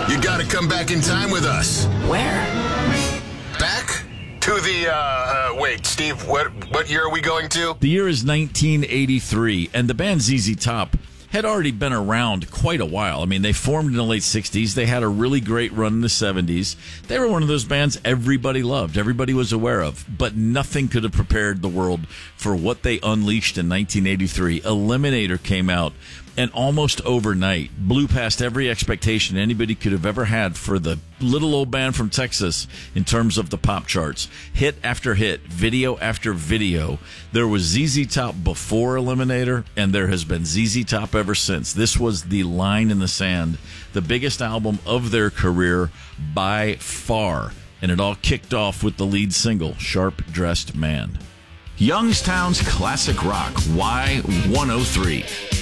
You gotta come back in time with us. Where? Back to the, wait, Steve, what year are we going to? The year is 1983, and the band ZZ Top had already been around quite a while. I mean, they formed in the late 60s. They had a really great run in the 70s. They were one of those bands everybody loved, everybody was aware of, but nothing could have prepared the world for what they unleashed in 1983. Eliminator came out, and almost overnight blew past every expectation anybody could have ever had for the little old band from Texas in terms of the pop charts. Hit after hit, video after video. There was ZZ Top before Eliminator, and there has been ZZ Top ever since. This was the line in the sand, the biggest album of their career by far, and it all kicked off with the lead single, Sharp Dressed Man. Youngstown's classic rock, Y103.